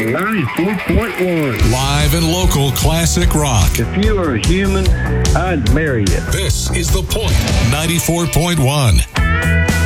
94.1. Live and local classic rock. If you were a human, I'd marry you. This is The Point 94.1.